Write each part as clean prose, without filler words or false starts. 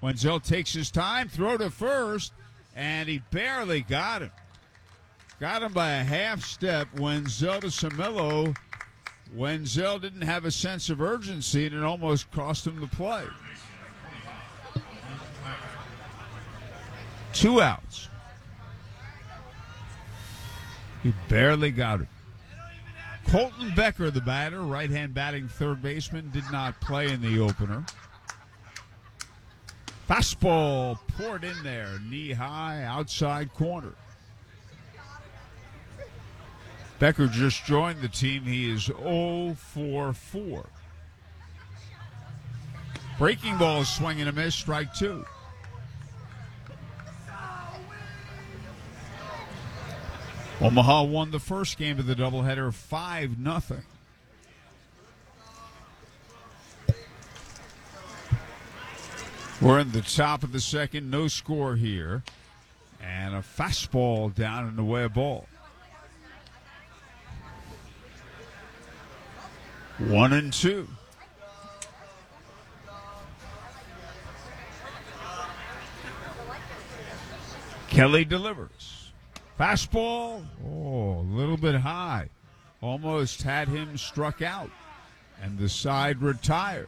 Wenzel takes his time, throw to first, and he barely got him. Got him by a half step. Wenzel to Samillo. Wenzel didn't have a sense of urgency, and it almost cost him the play. 2 outs. He barely got it. Colton Becker, the batter, right-hand batting third baseman, did not play in the opener. Fastball poured in there, knee-high, outside corner. Becker just joined the team. He is 0 for 4. Breaking ball is swing and a miss, strike 2. Omaha won the first game of the doubleheader 5-0. We're in the top of the second, no score here. And a fastball down and away, a ball. 1-2. Kelly delivers. Fastball, a little bit high. Almost had him struck out. And the side retired.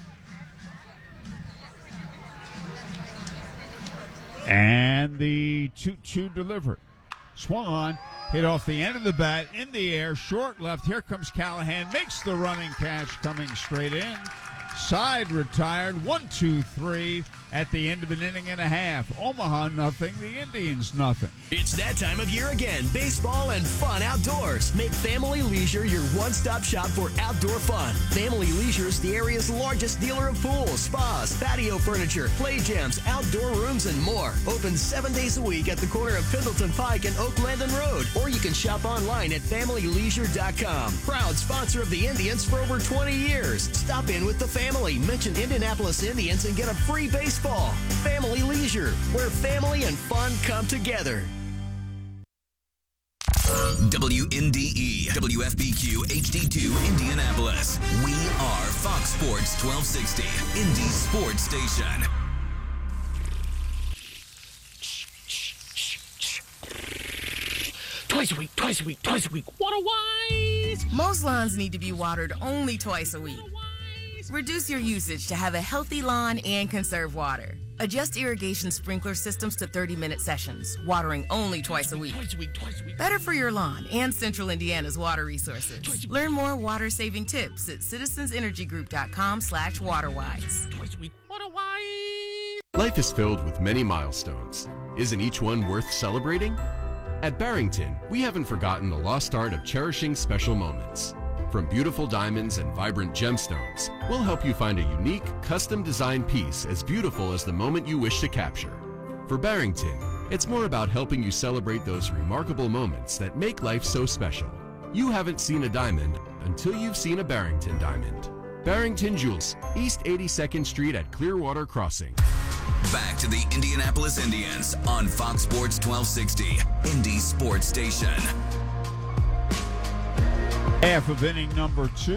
And the 2-2 delivery. Swung on, hit off the end of the bat, in the air, short left. Here comes Callahan, makes the running catch coming straight in. Side retired, 1-2-3 at the end of an inning and a half. Omaha nothing, the Indians nothing. It's that time of year again. Baseball and fun outdoors. Make Family Leisure your one-stop shop for outdoor fun. Family Leisure is the area's largest dealer of pools, spas, patio furniture, play gyms, outdoor rooms, and more. Open 7 days a week at the corner of Pendleton Pike and Oak Landon Road. Or you can shop online at FamilyLeisure.com. Proud sponsor of the Indians for over 20 years. Stop in with the family. Mention Indianapolis Indians and get a free baseball. Family Leisure, where family and fun come together. WNDE, WFBQ HD2 Indianapolis. We are Fox Sports 1260, Indy Sports Station. Twice a week, twice a week, twice a week. Water-wise! Most lawns need to be watered only twice a week. Reduce your usage to have a healthy lawn and conserve water. Adjust irrigation sprinkler systems to 30-minute sessions, watering only twice a week. Twice a week, twice a week. Better for your lawn and Central Indiana's water resources. Learn more water-saving tips at citizensenergygroup.com/waterwise. Twice a week. Water-wise! Life is filled with many milestones. Isn't each one worth celebrating? At Barrington, we haven't forgotten the lost art of cherishing special moments. From beautiful diamonds and vibrant gemstones, we'll help you find a unique, custom-designed piece as beautiful as the moment you wish to capture. For Barrington, it's more about helping you celebrate those remarkable moments that make life so special. You haven't seen a diamond until you've seen a Barrington diamond. Barrington Jewels, East 82nd Street at Clearwater Crossing. Back to the Indianapolis Indians on Fox Sports 1260, Indy Sports Station. Half of inning number 2.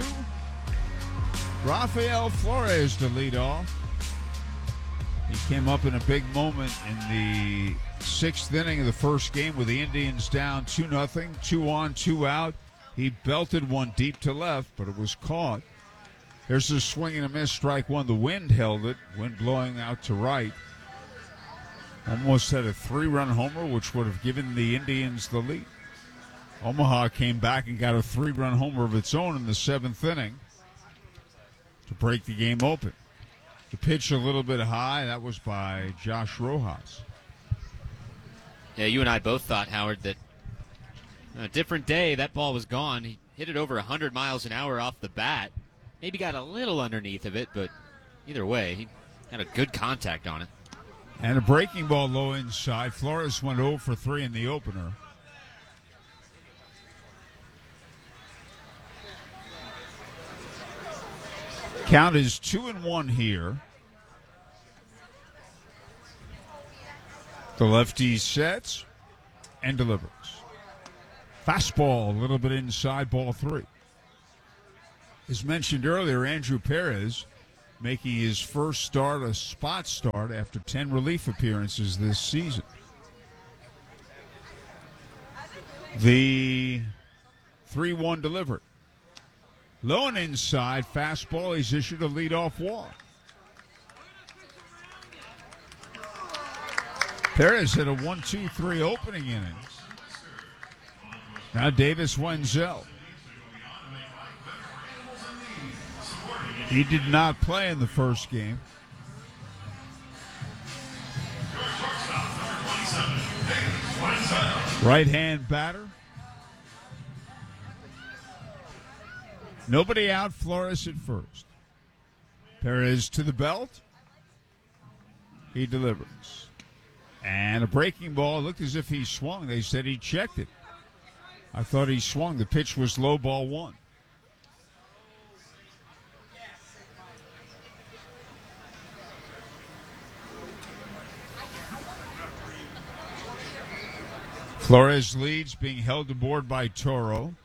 Rafael Flores to lead off. He came up in a big moment in the 6th inning of the first game with the Indians down 2-0, 2 on, 2 out. He belted one deep to left, but it was caught. There's a swing and a miss, strike 1. The wind held it, wind blowing out to right. Almost had a 3-run homer, which would have given the Indians the lead. Omaha came back and got a 3-run homer of its own in the 7th inning to break the game open. The pitch a little bit high. That was by Josh Rojas. Yeah, you and I both thought, Howard, that a different day, that ball was gone. He hit it over 100 miles an hour off the bat. Maybe got a little underneath of it, but either way, he had a good contact on it. And a breaking ball low inside. Flores went 0 for 3 in the opener. Count is 2-1 here. The lefty sets and delivers. Fastball a little bit inside, ball 3. As mentioned earlier, Andrew Perez making his first start a spot start after 10 relief appearances this season. The 3-1 delivery. Low and inside, fastball. He's issued a leadoff walk. Perez had a 1-2-3 opening innings. Now Davis Wenzel. He did not play in the first game. Right-hand batter. Nobody out, Flores at first. Perez to the belt. He delivers. And a breaking ball. It looked as if he swung. They said he checked it. I thought he swung. The pitch was low, ball one. Flores leads, being held aboard by Toro.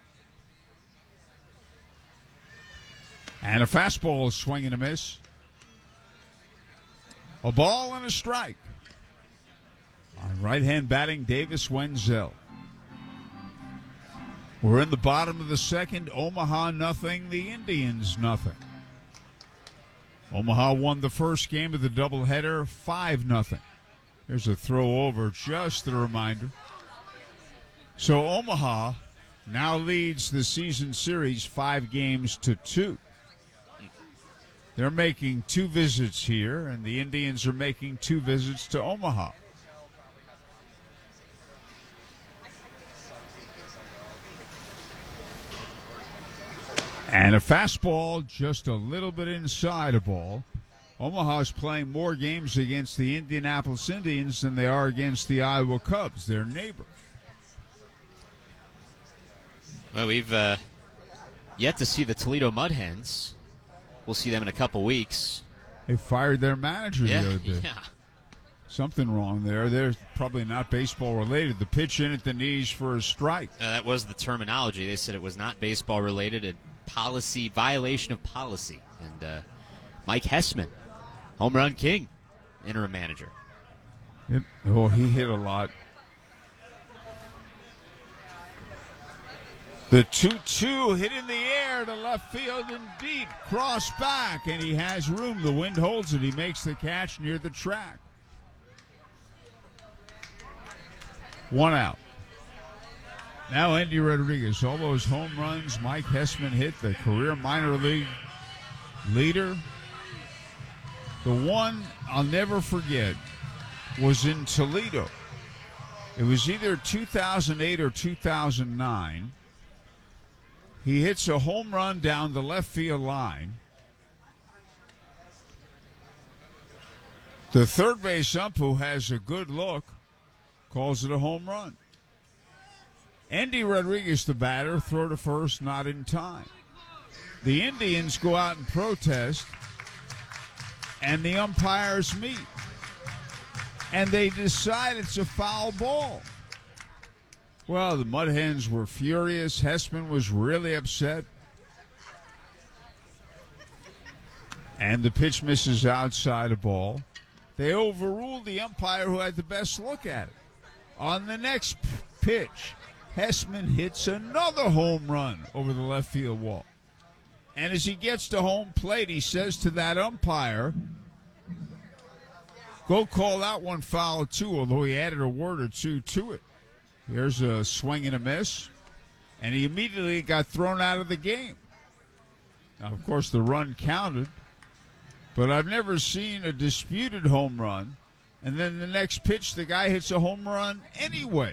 And a fastball, swing and a miss. A ball and a strike. On right-hand batting, Davis Wenzel. We're in the bottom of the second. Omaha nothing, the Indians nothing. Omaha won the first game of the doubleheader 5-0. There's a throw over, just a reminder. So Omaha now leads the season series 5-2. They're making 2 visits here, and the Indians are making 2 visits to Omaha. And a fastball just a little bit inside a ball. Omaha's playing more games against the Indianapolis Indians than they are against the Iowa Cubs, their neighbor. Well, we've yet to see the Toledo Mud Hens. We'll see them in a couple weeks. They fired their manager the other day. Yeah. Something wrong there. They're probably not baseball related. The pitch in at the knees for a strike. That was the terminology. They said it was not baseball related. A policy violation of policy. And Mike Hessman, home run king, interim manager. Oh, he hit a lot. The 2-2 hit in the air to left field and deep. Cross back, and he has room. The wind holds it. He makes the catch near the track. 1 out. Now Andy Rodriguez. All those home runs Mike Hessman hit, the career minor league leader. The one I'll never forget was in Toledo. It was either 2008 or 2009. He hits a home run down the left field line. The third base ump, who has a good look, calls it a home run. Andy Rodriguez, the batter, throw to first, not in time. The Indians go out and protest, and the umpires meet. And they decide it's a foul ball. Well, the Mud Hens were furious. Hessman was really upset. And the pitch misses outside a ball. They overruled the umpire who had the best look at it. On the next pitch, Hessman hits another home run over the left field wall. And as he gets to home plate, he says to that umpire, go call that one foul too, although he added a word or two to it. Here's a swing and a miss, and he immediately got thrown out of the game. Now, of course, the run counted, but I've never seen a disputed home run, and then the next pitch, the guy hits a home run anyway.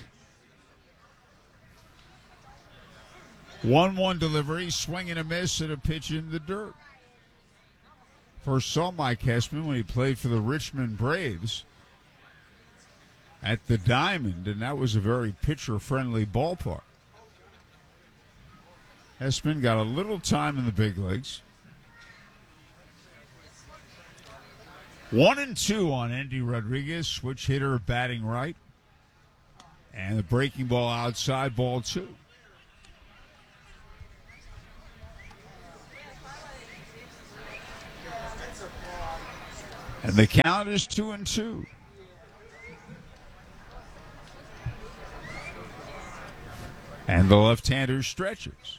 1-1 delivery, swing and a miss, and a pitch in the dirt. First saw Mike Hessman when he played for the Richmond Braves at the Diamond, and that was a very pitcher-friendly ballpark. Hessman got a little time in the big leagues. 1-2 on Andy Rodriguez, switch hitter batting right. And the breaking ball outside, ball 2. And the count is 2-2. And the left-hander stretches.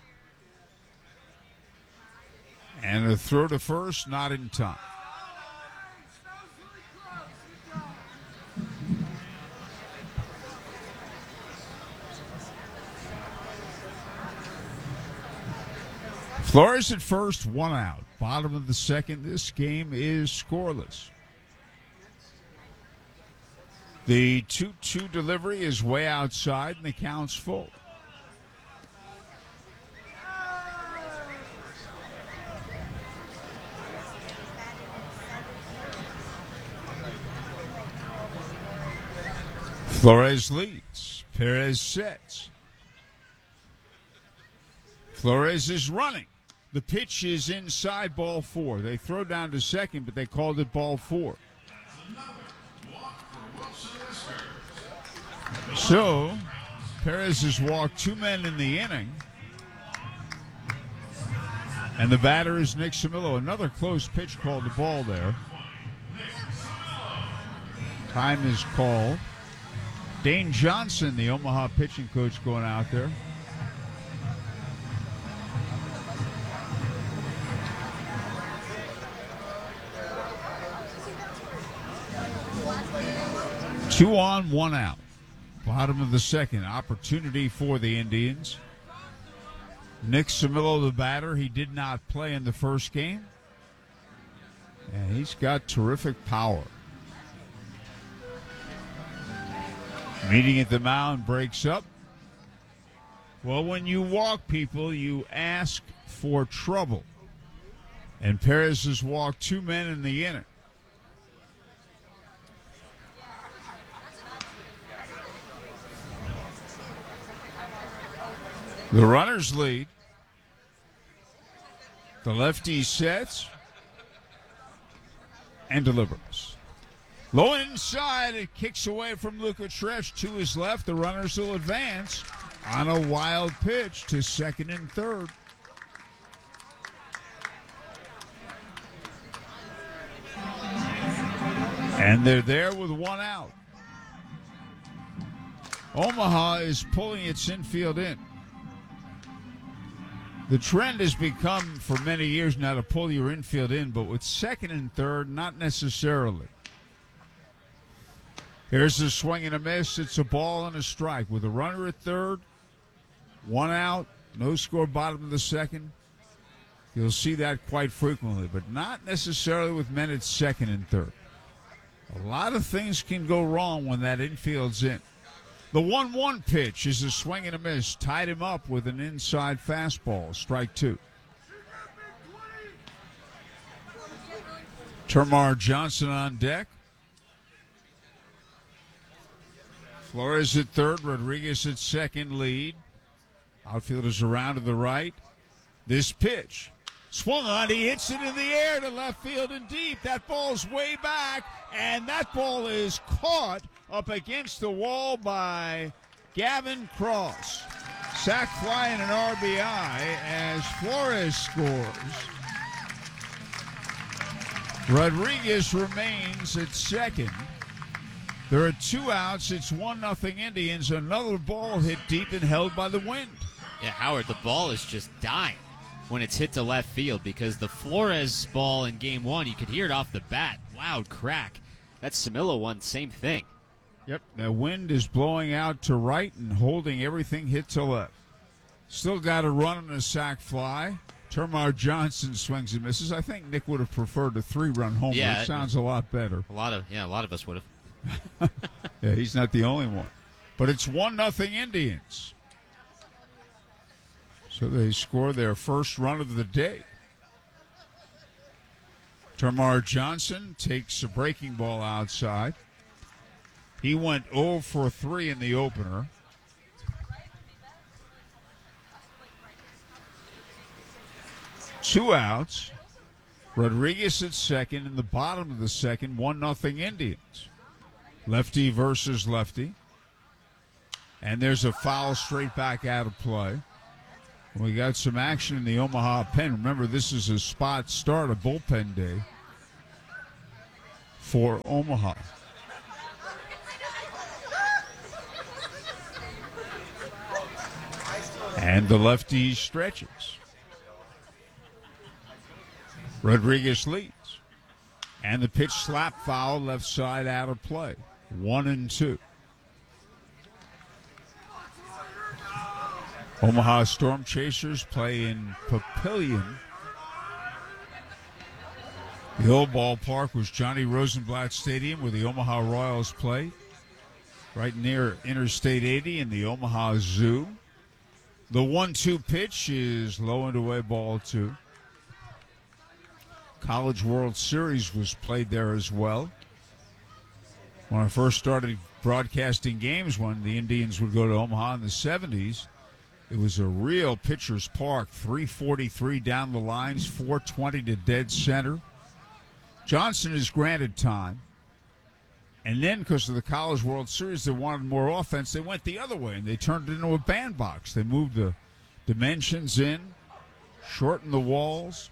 And a throw to first, not in time. Flores at first, one out. Bottom of the second, this game is scoreless. The 2-2 delivery is way outside, and the count's full. Flores leads. Perez sets. Flores is running. The pitch is inside, ball 4. They throw down to second, but they called it ball 4. So, Perez has walked 2 men in the inning. And the batter is Nick Samillo. Another close pitch called the ball there. Time is called. Dane Johnson, the Omaha pitching coach, going out there. Two on, one out. Bottom of the second. Opportunity for the Indians. Nick Samillo, the batter. He did not play in the first game. And he's got terrific power. Meeting at the mound breaks up. Well, when you walk people, you ask for trouble. And Perez has walked 2 men in the inning. The runners lead. The lefty sets and delivers. Low inside, it kicks away from Luca Tresh to his left. The runners will advance on a wild pitch to second and third. And they're there with 1 out. Omaha is pulling its infield in. The trend has become for many years now to pull your infield in, but with second and third, not necessarily. Here's the swing and a miss. It's a ball and a strike. With a runner at third, 1 out, no score, bottom of the second. You'll see that quite frequently, but not necessarily with men at second and third. A lot of things can go wrong when that infield's in. The 1-1 pitch is a swing and a miss. Tied him up with an inside fastball. Strike 2. Termarr Johnson on deck. Flores at third. Rodriguez at second. Lead. Outfielders around to the right. This pitch. Swung on. He hits it in the air to left field and deep. That ball's way back. And that ball is caught up against the wall by Gavin Cross. Sac fly and an RBI as Flores scores. Rodriguez remains at second. There are 2 outs. It's 1-0 Indians. Another ball hit deep and held by the wind. Yeah, Howard, the ball is just dying when it's hit to left field because the Flores ball in game 1, you could hear it off the bat. Loud crack. That Samillo one, same thing. Yep, the wind is blowing out to right and holding everything hit to left. Still got a run on a sac fly. Termarr Johnson swings and misses. I think Nick would have preferred a 3-run homer. Yeah, it sounds a lot better. A lot of us would have. Yeah, he's not the only one. But it's 1-0 Indians. So they score their first run of the day. Termarr Johnson takes a breaking ball outside. He went 0 for 3 in the opener. Two outs. Rodriguez at second in the bottom of the second. 1-0 Indians. Lefty versus lefty. And there's a foul straight back out of play. We got some action in the Omaha pen. Remember, this is a spot start, a bullpen day. for Omaha. And the lefty stretches. Rodriguez leads. And the pitch slap foul, left side out of play. 1-2. Omaha Storm Chasers play in Papillion. The old ballpark was Johnny Rosenblatt Stadium, where the Omaha Royals play, right near Interstate 80 in the Omaha Zoo. The 1-2 pitch is low and away, ball 2. College World Series was played there as well. When I first started broadcasting games, when the Indians would go to Omaha in the 70s, it was a real pitcher's park. 343 down the lines, 420 to dead center. Johnson is granted time. And then, because of the College World Series, they wanted more offense. They went the other way, and they turned it into a bandbox. They moved the dimensions in, shortened the walls.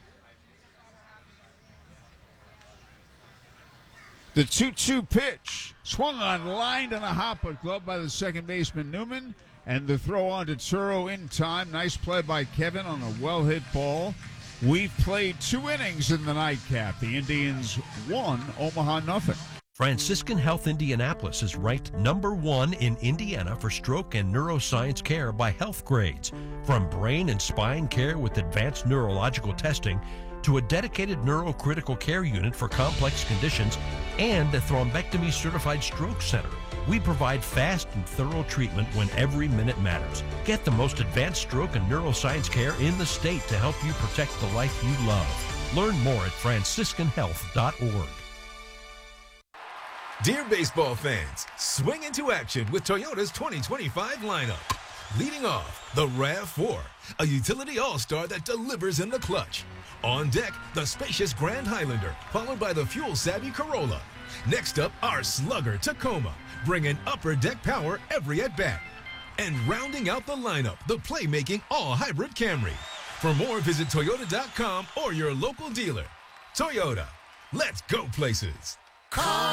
The 2-2 pitch, swung on, lined on a hop, but gloved by the second baseman Newman. And the throw on to Turo in time. Nice play by Kevin on a well-hit ball. We've played 2 innings in the nightcap. The Indians won, Omaha nothing. Franciscan Health Indianapolis is ranked #1 in Indiana for stroke and neuroscience care by Health Grades. From brain and spine care with advanced neurological testing to a dedicated neurocritical care unit for complex conditions and a thrombectomy certified stroke center. We provide fast and thorough treatment when every minute matters. Get the most advanced stroke and neuroscience care in the state to help you protect the life you love. Learn more at franciscanhealth.org. Dear baseball fans, swing into action with Toyota's 2025 lineup. Leading off, the RAV4, a utility all-star that delivers in the clutch. On deck, the spacious Grand Highlander, followed by the fuel-savvy Corolla. Next up, our slugger Tacoma, bringing upper deck power every at-bat. And rounding out the lineup, the playmaking all-hybrid Camry. For more, visit Toyota.com or your local dealer. Toyota, let's go places. Call